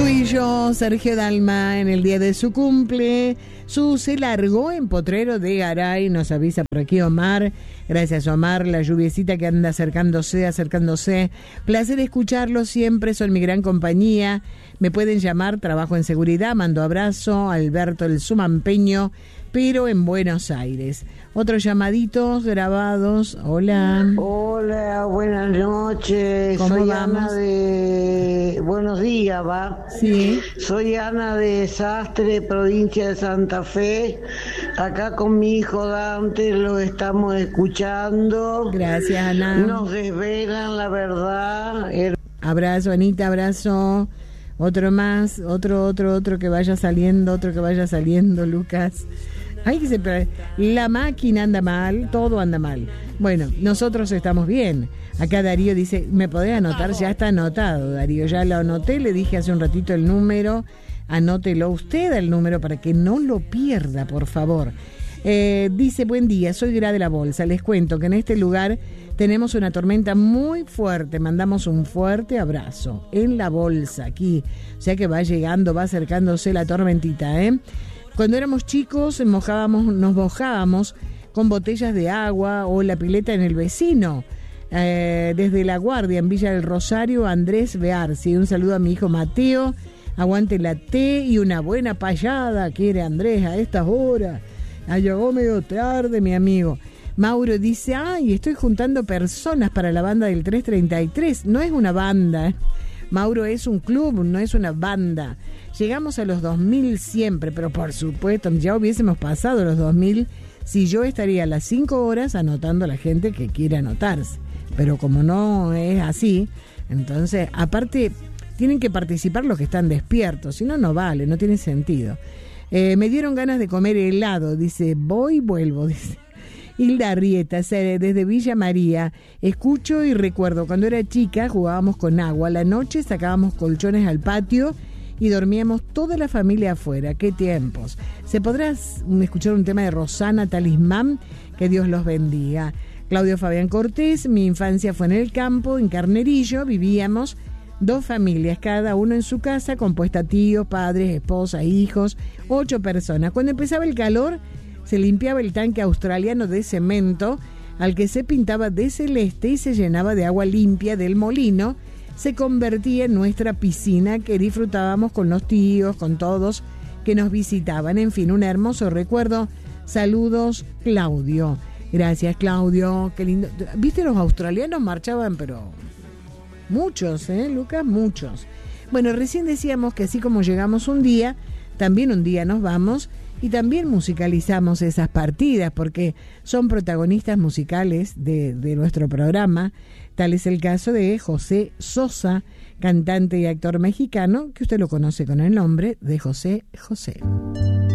Yo, Sergio Dalma, en el día de su cumple. Se largó en Potrero de Garay, nos avisa por aquí Omar. Gracias, Omar, la lluviecita que anda acercándose. Placer escucharlo siempre, son mi gran compañía. Me pueden llamar, trabajo en seguridad, mando abrazo. Alberto el Sumampeño, pero en Buenos Aires. Otros llamaditos grabados. Hola. Hola, buenas noches. ¿Cómo Soy vamos? Ana de... Buenos días, va. Sí. Soy Ana de Sastre, provincia de Santa Fe. Acá con mi hijo Dante lo estamos escuchando. Gracias, Ana. Nos desvelan la verdad. Abrazo, Anita, abrazo. Otro más, otro que vaya saliendo, Lucas. Ay, la máquina anda mal, todo anda mal. Bueno, nosotros estamos bien. Acá Darío dice, ¿me podés anotar? Ya está anotado, Darío, ya lo anoté, le dije hace un ratito el número. Anótelo usted el número para que no lo pierda, por favor. Dice, buen día, soy Gra de la Bolsa. Les cuento que en este lugar tenemos una tormenta muy fuerte. Mandamos un fuerte abrazo en la Bolsa, aquí. O sea que va llegando, va acercándose la tormentita, ¿eh? Cuando éramos chicos nos mojábamos con botellas de agua o la pileta en el vecino. Desde La Guardia, en Villa del Rosario, Andrés Bearsi. Un saludo a mi hijo Mateo. Aguante la té y una buena payada, quiere Andrés a estas horas. Llegó medio tarde, mi amigo. Mauro dice, ay, estoy juntando personas para la banda del 333. No es una banda, ¿eh? Mauro, es un club, no es una banda. Llegamos a los 2000 siempre, pero por supuesto, ya hubiésemos pasado los 2000 si yo estaría a las 5 horas anotando a la gente que quiere anotarse. Pero como no es así, entonces, aparte, tienen que participar los que están despiertos, si no, no vale, no tiene sentido. Me dieron ganas de comer helado, dice, voy, vuelvo, dice. Hilda Arrieta, desde Villa María. Escucho y recuerdo, cuando era chica jugábamos con agua. A la noche sacábamos colchones al patio y dormíamos toda la familia afuera. ¡Qué tiempos! ¿Se podrá escuchar un tema de Rosana Talismán? Que Dios los bendiga. Claudio Fabián Cortés, mi infancia fue en el campo, en Carnerillo. Vivíamos 2 familias, cada uno en su casa, compuesta tíos, padres, esposas, hijos, 8 personas. Cuando empezaba el calor, se limpiaba el tanque australiano de cemento, al que se pintaba de celeste y se llenaba de agua limpia del molino. Se convertía en nuestra piscina que disfrutábamos con los tíos, con todos que nos visitaban. En fin, un hermoso recuerdo. Saludos, Claudio. Gracias, Claudio. Qué lindo. ¿Viste? Los australianos marchaban, pero muchos, Lucas? Muchos. Bueno, recién decíamos que así como llegamos un día, también un día nos vamos. Y también musicalizamos esas partidas porque son protagonistas musicales de nuestro programa. Tal es el caso de José Sosa, cantante y actor mexicano, que usted lo conoce con el nombre de José José.